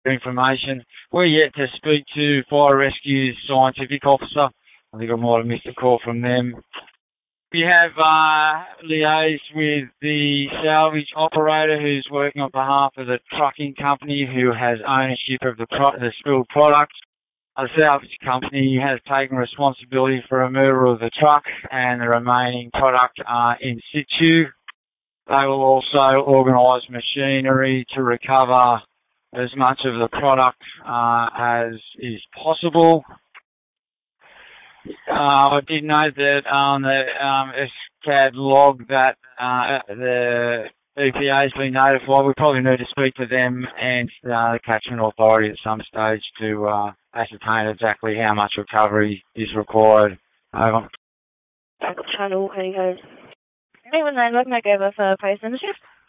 information. We're yet to speak to Fire Rescue's scientific officer. I think I might have missed a call from them. We have liaised with the salvage operator who's working on behalf of the trucking company who has ownership of the spilled product. The salvage company has taken responsibility for removal of the truck and the remaining product in situ. They will also organise machinery to recover as much of the product as is possible. I did note that on the SCAD log that the EPA has been notified. We probably need to speak to them and the catchment authority at some stage to ascertain exactly how much recovery is required. Over. Channel, how you go? 919, looking at over for price in the shift.